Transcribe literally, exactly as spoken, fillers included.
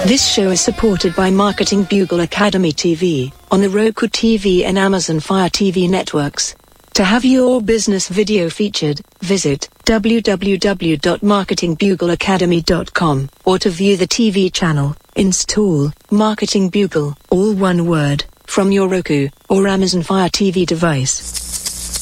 This show is supported by Marketing Bugle Academy T V, on the Roku T V and Amazon Fire T V networks. To have your business video featured, visit w w w dot marketing bugle academy dot com, or to view the T V channel, install Marketing Bugle, all one word, from your Roku or Amazon Fire T V device.